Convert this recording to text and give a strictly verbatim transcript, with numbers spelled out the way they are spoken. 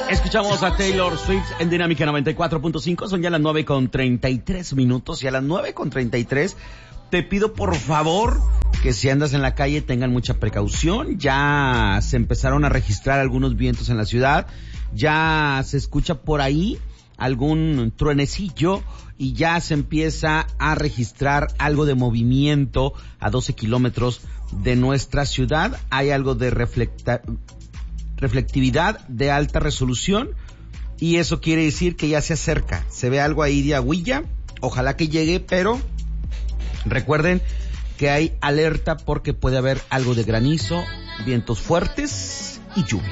Escuchamos a Taylor Swift en Dinámica noventa y cuatro punto cinco. Son ya las nueve con treinta y tres minutos. Y a las nueve con treinta y tres te pido por favor que si andas en la calle tengan mucha precaución. Ya se empezaron a registrar algunos vientos en la ciudad. Ya se escucha por ahí algún truenecillo y ya se empieza a registrar algo de movimiento a doce kilómetros de nuestra ciudad. Hay algo de reflecta... reflectividad de alta resolución y eso quiere decir que ya se acerca, se ve algo ahí de agüilla, ojalá que llegue, pero recuerden que hay alerta porque puede haber algo de granizo, vientos fuertes y lluvia.